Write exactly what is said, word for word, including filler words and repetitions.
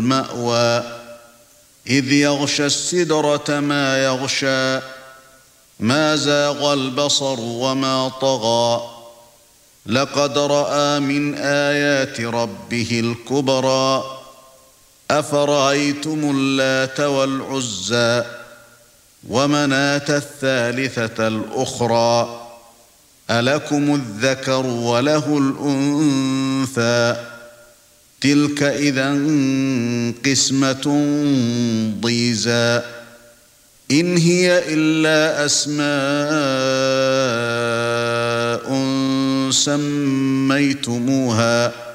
المأوى إذ يغشى السدرة ما يغشى ما زاغ البصر وما طغى لقد رأى من آيات ربه الكبرى أفرأيتم اللات والعزى ومناة الثالثة الأخرى ألكم الذكر وله الأنثى تلك إذا قسمة ضيزى إن هي إلا أسماء سميتموها